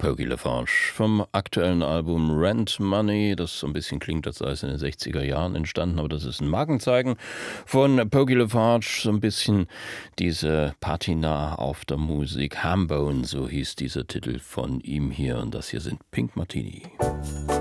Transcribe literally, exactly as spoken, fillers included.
Poggy LaFarge vom aktuellen Album Rent Money, das so ein bisschen klingt, als sei es in den sechziger Jahren entstanden, aber das ist ein Markenzeichen von Poggy LaFarge, so ein bisschen diese Patina auf der Musik. Hambone, so hieß dieser Titel von ihm hier, und das hier sind Pink Martini.